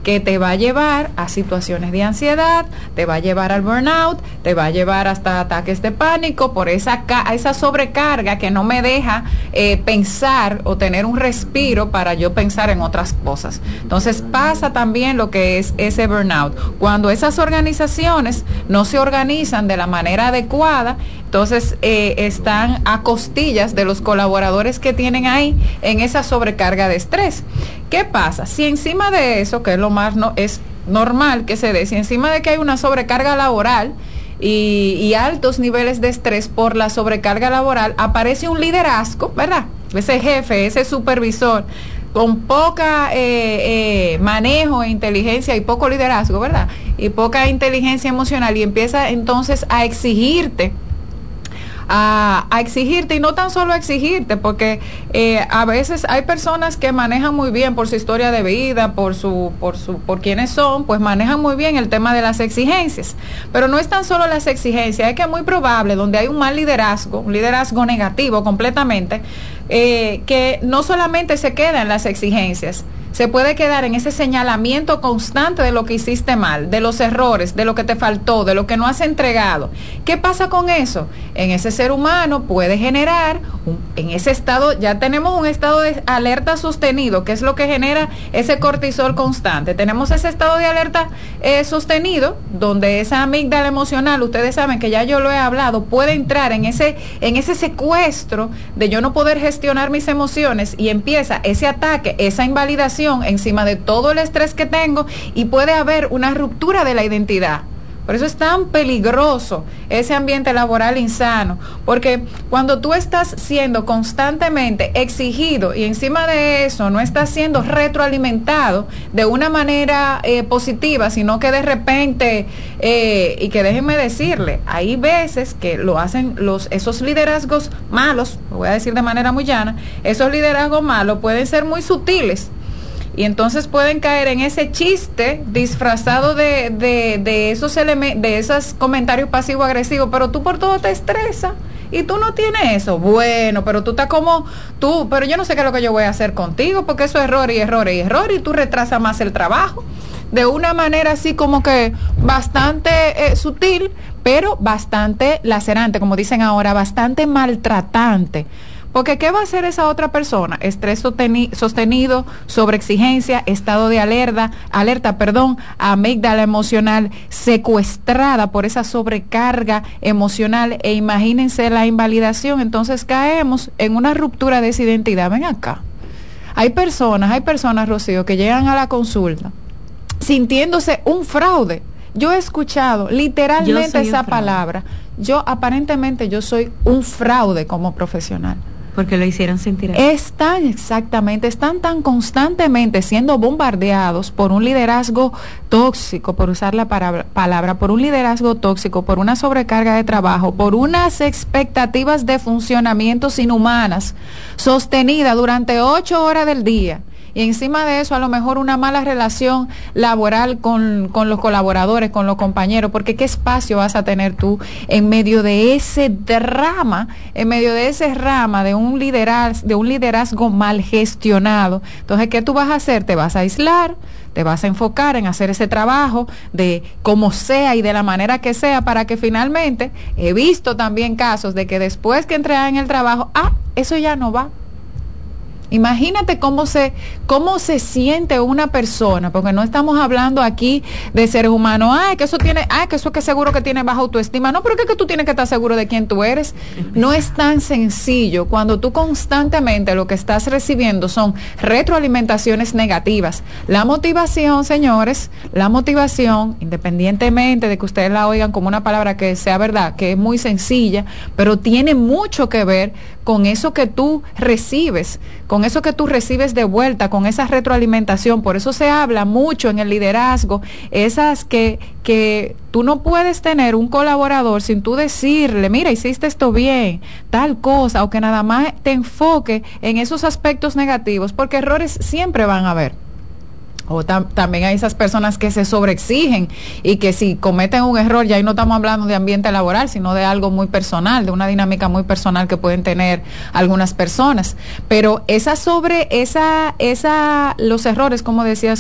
que te va a llevar a situaciones de ansiedad, te va a llevar al burnout, te va a llevar hasta ataques de pánico por esa sobrecarga que no me deja pensar o tener un respiro para yo pensar en otras cosas. Entonces pasa también lo que es ese burnout. Cuando esas organizaciones no se organizan de la manera adecuada, entonces están a costillas de los colaboradores que tienen ahí en esa sobrecarga de estrés. ¿Qué pasa? Si encima de eso, que es lo más es normal que se dé, si encima de que hay una sobrecarga laboral y altos niveles de estrés por la sobrecarga laboral, aparece un liderazgo, ¿verdad? Ese jefe, ese supervisor con poca manejo e inteligencia y poco liderazgo, ¿verdad? Y poca inteligencia emocional, y empieza entonces a exigirte y no tan solo a exigirte, porque a veces hay personas que manejan muy bien por su historia de vida, por quiénes son, pues manejan muy bien el tema de las exigencias, pero no es tan solo las exigencias, es que es muy probable donde hay un mal liderazgo, un liderazgo negativo completamente, que no solamente se queda en las exigencias, se puede quedar en ese señalamiento constante de lo que hiciste mal, de los errores, de lo que te faltó, de lo que no has entregado. ¿Qué pasa con eso? En ese ser humano puede generar, en ese estado, ya tenemos un estado de alerta sostenido, que es lo que genera ese cortisol constante. Tenemos ese estado de alerta sostenido, donde esa amígdala emocional, ustedes saben que ya yo lo he hablado, puede entrar en ese secuestro de yo no poder gestionar mis emociones, y empieza ese ataque, esa invalidación encima de todo el estrés que tengo, y puede haber una ruptura de la identidad. Por eso es tan peligroso ese ambiente laboral insano, porque cuando tú estás siendo constantemente exigido y encima de eso no estás siendo retroalimentado de una manera positiva, sino que de repente, y que déjenme decirle, hay veces que lo hacen esos liderazgos malos, lo voy a decir de manera muy llana, esos liderazgos malos pueden ser muy sutiles, y entonces pueden caer en ese chiste disfrazado de esos comentarios pasivo-agresivos, pero tú por todo te estresas y tú no tienes eso. Bueno, pero tú estás como tú, pero yo no sé qué es lo que yo voy a hacer contigo, porque eso es error y error y error, y tú retrasas más el trabajo de una manera así como que bastante sutil, pero bastante lacerante, como dicen ahora, bastante maltratante. Porque ¿qué va a hacer esa otra persona? Estrés sostenido, sobreexigencia, estado de alerta, amígdala emocional secuestrada por esa sobrecarga emocional, e imagínense la invalidación. Entonces caemos en una ruptura de esa identidad. Ven acá. Hay personas, Rocío, que llegan a la consulta sintiéndose un fraude. Yo he escuchado literalmente esa palabra. Aparentemente yo soy un fraude como profesional. Porque lo hicieron sentir así. Están tan constantemente siendo bombardeados por un liderazgo tóxico, por usar la palabra, por un liderazgo tóxico, por una sobrecarga de trabajo, por unas expectativas de funcionamientos inhumanas, sostenida durante 8 horas del día. Y encima de eso, a lo mejor una mala relación laboral con los colaboradores, con los compañeros, porque ¿qué espacio vas a tener tú en medio de ese drama, en medio de ese rama de un liderazgo mal gestionado? Entonces, ¿qué tú vas a hacer? Te vas a aislar, te vas a enfocar en hacer ese trabajo de como sea y de la manera que sea, para que finalmente, he visto también casos de que después que entré en el trabajo, eso ya no va. Imagínate cómo se siente una persona, porque no estamos hablando aquí de seres humanos, que eso es que seguro que tiene baja autoestima. No, pero que tú tienes que estar seguro de quién tú eres. No es tan sencillo cuando tú constantemente lo que estás recibiendo son retroalimentaciones negativas. La motivación, señores, independientemente de que ustedes la oigan como una palabra que sea verdad, que es muy sencilla, pero tiene mucho que ver con eso que tú recibes, con eso que tú recibes de vuelta, con esa retroalimentación. Por eso se habla mucho en el liderazgo, esas que tú no puedes tener un colaborador sin tú decirle, mira, hiciste esto bien, tal cosa, o que nada más te enfoque en esos aspectos negativos, porque errores siempre van a haber. O también hay esas personas que se sobreexigen y que si cometen un error, ya ahí no estamos hablando de ambiente laboral, sino de algo muy personal, de una dinámica muy personal que pueden tener algunas personas. Pero los errores, como decía, son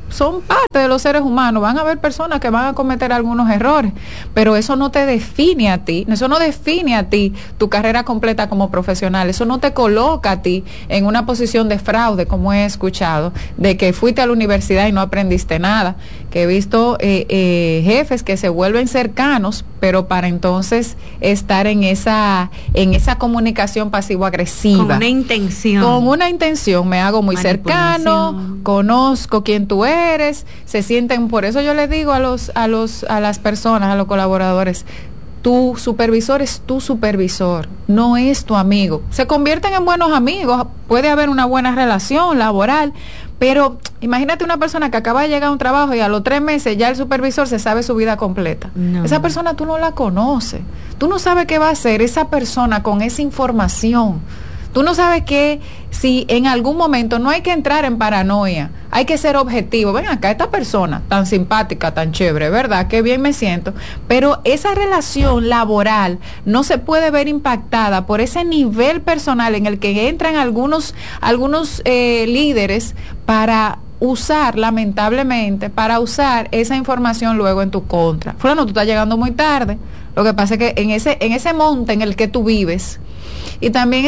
son parte de los seres humanos, van a haber personas que van a cometer algunos errores, pero eso no te define a ti, eso no define a ti tu carrera completa como profesional, eso no te coloca a ti en una posición de fraude, como he escuchado, de que fuiste a la universidad y no aprendiste nada, que he visto jefes que se vuelven cercanos, pero para entonces estar en esa comunicación pasivo-agresiva. Con una intención. Me hago muy cercano, conozco quién tú eres, se sienten, por eso yo les digo a las personas, a los colaboradores, tu supervisor es tu supervisor, no es tu amigo. Se convierten en buenos amigos, puede haber una buena relación laboral, pero imagínate una persona que acaba de llegar a un trabajo y a los 3 meses ya el supervisor se sabe su vida completa. No. Esa persona tú no la conoces, tú no sabes qué va a hacer esa persona con esa información. Tú no sabes que si en algún momento no hay que entrar en paranoia, hay que ser objetivo. Ven acá, esta persona tan simpática, tan chévere, ¿verdad? Qué bien me siento. Pero esa relación laboral no se puede ver impactada por ese nivel personal en el que entran algunos líderes para usar, lamentablemente, para usar esa información luego en tu contra. Fulano, tú estás llegando muy tarde. Lo que pasa es que en ese monte en el que tú vives, y también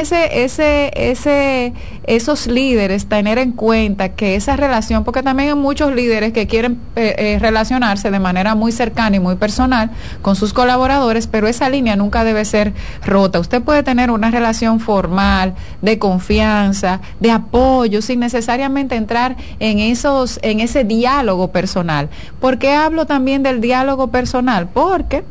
esos líderes tener en cuenta que esa relación, porque también hay muchos líderes que quieren relacionarse de manera muy cercana y muy personal con sus colaboradores, pero esa línea nunca debe ser rota. Usted puede tener una relación formal, de confianza, de apoyo, sin necesariamente entrar en ese diálogo personal. ¿Por qué hablo también del diálogo personal? Porque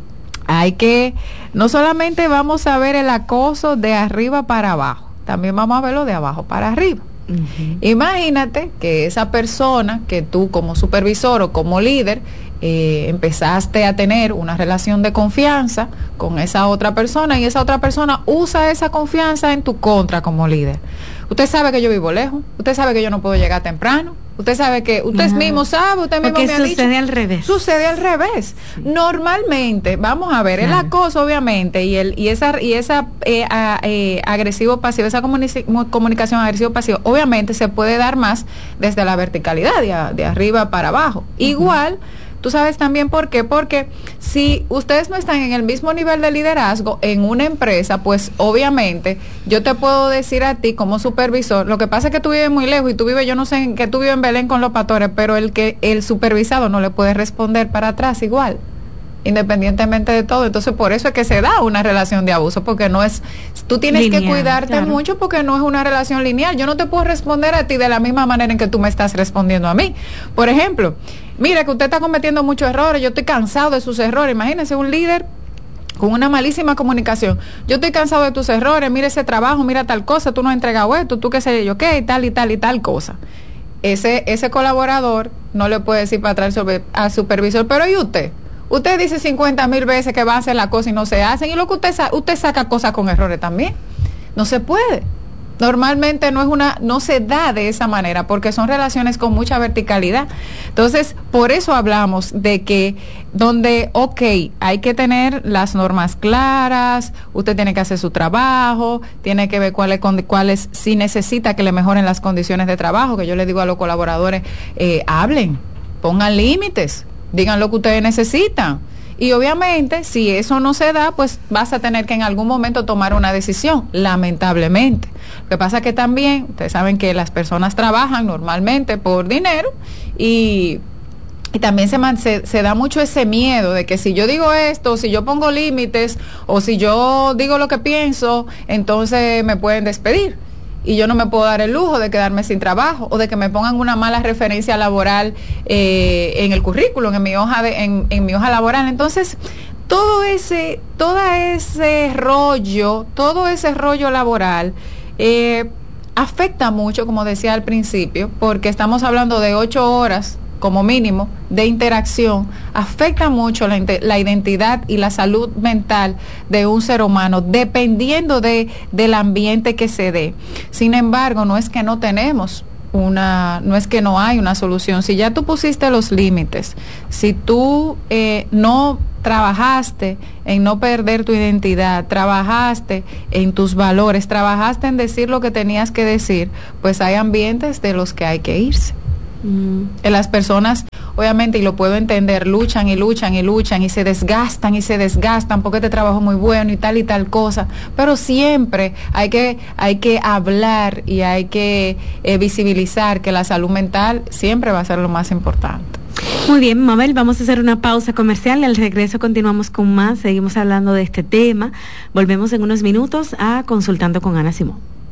no solamente vamos a ver el acoso de arriba para abajo, también vamos a verlo de abajo para arriba. Uh-huh. Imagínate que esa persona que tú como supervisor o como líder empezaste a tener una relación de confianza con esa otra persona y esa otra persona usa esa confianza en tu contra como líder. Usted sabe que yo vivo lejos, usted sabe que yo no puedo llegar temprano, usted sabe que, usted mismo sabe, usted mismo me ha dicho. Porque sucede al revés. Sucede al revés. Sí. Normalmente, vamos a ver, el acoso obviamente y esa agresivo pasivo, esa comunicación agresivo pasivo, obviamente se puede dar más desde la verticalidad, de arriba para abajo. Uh-huh. Igual, tú sabes también por qué, porque si ustedes no están en el mismo nivel de liderazgo en una empresa, pues obviamente yo te puedo decir a ti como supervisor, lo que pasa es que tú vives muy lejos y tú vives, yo no sé en qué tú vives en Belén con los pastores, pero el supervisado no le puede responder para atrás igual, independientemente de todo. Entonces por eso es que se da una relación de abuso, porque no es, tú tienes lineal, que cuidarte mucho, porque no es una relación lineal. Yo no te puedo responder a ti de la misma manera en que tú me estás respondiendo a mí. Por ejemplo, mira que usted está cometiendo muchos errores, yo estoy cansado de sus errores. Imagínense un líder con una malísima comunicación. Yo estoy cansado de tus errores, mira ese trabajo, mira tal cosa, tú no has entregado esto, tú qué sé yo qué, y tal cosa. Ese colaborador no le puede decir para atrás al supervisor, pero ¿y usted? Usted dice 50,000 veces que va a hacer la cosa y no se hacen, y lo que usted saca cosas con errores también. No se puede. Normalmente no se da de esa manera, porque son relaciones con mucha verticalidad. Entonces, por eso hablamos de que hay que tener las normas claras, usted tiene que hacer su trabajo, tiene que ver cuáles si necesita que le mejoren las condiciones de trabajo, que yo le digo a los colaboradores, hablen, pongan límites, digan lo que ustedes necesitan. Y obviamente, si eso no se da, pues vas a tener que en algún momento tomar una decisión, lamentablemente. Lo que pasa es que también, ustedes saben que las personas trabajan normalmente por dinero y también se da mucho ese miedo de que si yo digo esto, si yo pongo límites o si yo digo lo que pienso, entonces me pueden despedir. Y yo no me puedo dar el lujo de quedarme sin trabajo o de que me pongan una mala referencia laboral en el currículum, en mi hoja laboral. Entonces, todo ese rollo laboral afecta mucho, como decía al principio, porque estamos hablando de 8 horas como mínimo de interacción, afecta mucho la identidad y la salud mental de un ser humano, dependiendo del ambiente que se dé. Sin embargo, no es que no hay una solución. Si ya tú pusiste los límites, si tú no trabajaste en no perder tu identidad, trabajaste en tus valores, trabajaste en decir lo que tenías que decir, pues hay ambientes de los que hay que irse. Las personas, obviamente, y lo puedo entender, luchan y se desgastan porque este trabajo es muy bueno y tal cosa, pero siempre hay que hablar y hay que visibilizar que la salud mental siempre va a ser lo más importante. Muy bien, Mabel, vamos a hacer una pausa comercial y al regreso continuamos con más, seguimos hablando de este tema. Volvemos en unos minutos a Consultando con Ana Simón.